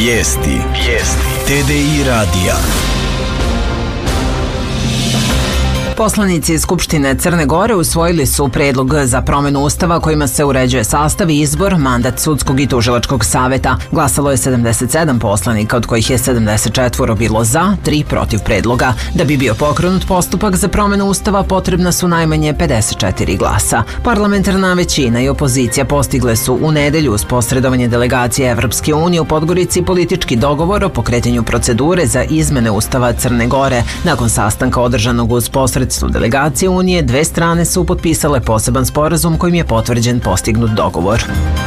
Vijesti. TDI radija. Poslanici Skupštine Crne Gore usvojili su predlog za promenu Ustava kojima se uređuje sastav i izbor, mandat sudskog i tužilačkog saveta. Glasalo je 77 poslanika, od kojih je 74 bilo za, 3 protiv predloga. Da bi bio pokrenut postupak za promenu Ustava, potrebna su najmanje 54 glasa. Parlamentarna većina i opozicija postigle su u nedelju uz posredovanje delegacije Evropske unije u Podgorici politički dogovor o pokretanju procedure za izmene Ustava Crne Gore. Nakon sastanka održanog uz posredstvo delegacije Unije, dve strane su potpisale poseban sporazum kojim je potvrđen postignut dogovor.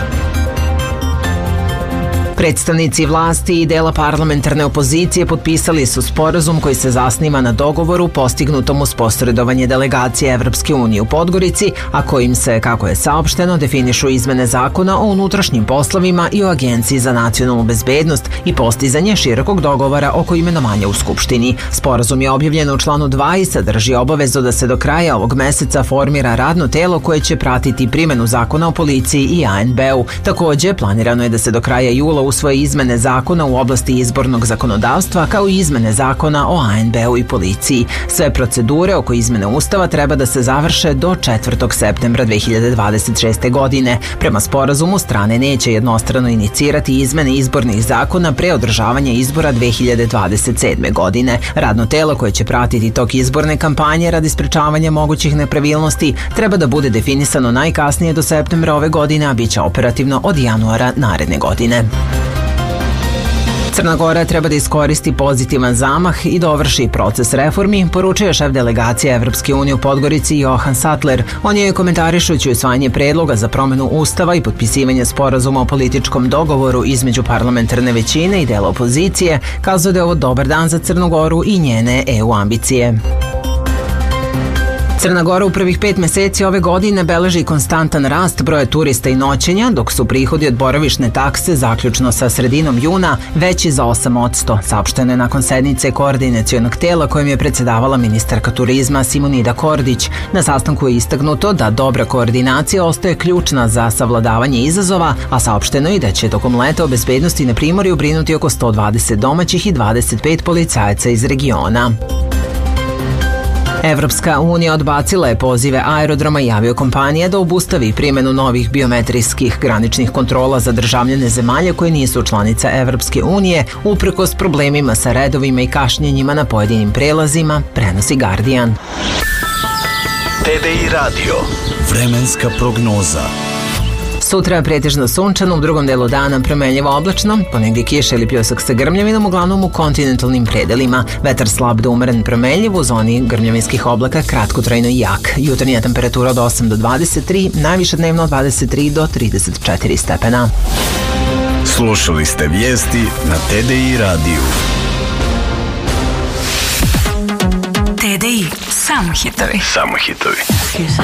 Predstavnici vlasti i dela parlamentarne opozicije potpisali su sporazum koji se zasniva na dogovoru postignutom uz posredovanje delegacije Evropske unije u Podgorici, a kojim se, kako je saopšteno, definišu izmene zakona o unutrašnjim poslovima i o Agenciji za nacionalnu bezbednost i postizanje širokog dogovora oko imenovanja u Skupštini. Sporazum je objavljen u članu 2 i sadrži obavezu da se do kraja ovog meseca formira radno telo koje će pratiti primenu zakona o policiji i ANB-u. Takođe, planirano je da se do kraja jula usvoje izmene zakona u oblasti izbornog zakonodavstva kao i izmene zakona o ANB-u i policiji. Sve procedure oko izmene Ustava treba da se završe do 4. septembra 2026. godine. Prema sporazumu, strane neće jednostrano inicirati izmene izbornih zakona pre održavanja izbora 2027. godine. Radno telo koje će pratiti tok izborne kampanje radi sprečavanja mogućih nepravilnosti treba da bude definisano najkasnije do septembra ove godine, a bit će operativno od januara naredne godine. Crna Gora treba da iskoristi pozitivan zamah i dovrši proces reformi, poručuje šef delegacije Evropske unije u Podgorici Johan Sattler. On je komentarišući usvajanje predloga za promenu Ustava i potpisivanje sporazuma o političkom dogovoru između parlamentarne većine i dela opozicije kazao da je ovo dobar dan za Crnu Goru i njene EU ambicije. Crna Gora u prvih 5 meseci ove godine beleži konstantan rast broja turista i noćenja, dok su prihodi od boravišne takse zaključno sa sredinom juna veći za 8%, saopšteno je nakon sednice koordinacionog tela kojim je predsedavala ministarka turizma Simonida Kordić. Na sastanku je istaknuto da dobra koordinacija ostaje ključna za savladavanje izazova, a saopšteno je da će tokom leta o bezbednosti na primorju brinuti oko 120 domaćih i 25 policajaca iz regiona. Evropska unija odbacila je pozive aerodroma i aviokompanija da obustavi primjenu novih biometrijskih graničnih kontrola za državljane zemalja koje nisu članice Evropske unije, uprkos problemima sa redovima i kašnjenjima na pojedinim prelazima, prenosi Guardian. TDI radio. Vremenska prognoza. Sutra je pretežno sunčano, u drugom delu dana promenljivo oblačno, ponegdje kiša ili pljusak sa grmljavinom, uglavnom u kontinentalnim predelima. Vetar slab do umeren promenljiv, u zoni grmljavinskih oblaka kratkotrajno i jak. Jutarnja temperatura od 8 do 23, najviše dnevno od 23 do 34 stepena. Slušali ste vijesti na TDI radiju. TDI, samo hitovi. Samo hitovi.